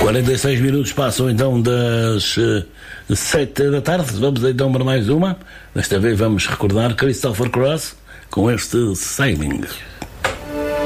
46 minutos passam então das 7 da tarde. Vamos então para mais uma. Desta vez vamos recordar Christopher Cross com este Sailing.